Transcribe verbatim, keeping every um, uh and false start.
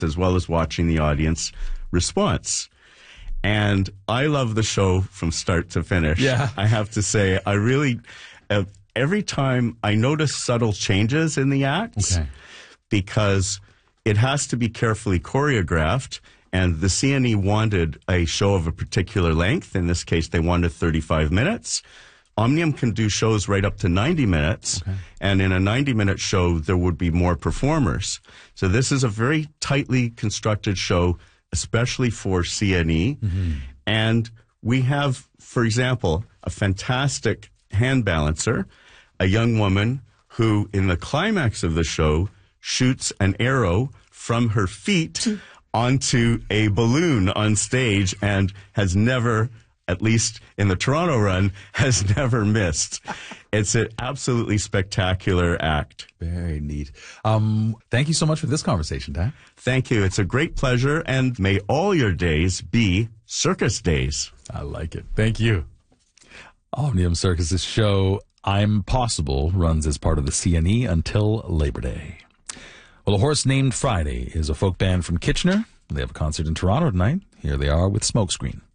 as well as watching the audience response. And I love the show from start to finish. Yeah. I have to say, I really, uh, every time I notice subtle changes in the acts, Okay. because it has to be carefully choreographed. And the C N E wanted a show of a particular length. In this case, they wanted thirty-five minutes. Omnium can do shows right up to ninety minutes. Okay. And in a ninety-minute show, there would be more performers. So this is a very tightly constructed show, especially for C N E. Mm-hmm. And we have, for example, a fantastic hand balancer, a young woman who, in the climax of the show, shoots an arrow from her feet onto a balloon on stage and has never, at least in the Toronto run, has never missed. It's an absolutely spectacular act. Very neat. Um, thank you so much for this conversation, Dan. Thank you. It's a great pleasure, and may all your days be circus days. I like it. Thank you. Omnium Circus's show, I'm Possible, runs as part of the C N E until Labor Day. Well, A Horse Named Friday is a folk band from Kitchener. They have a concert in Toronto tonight. Here they are with Smokescreen.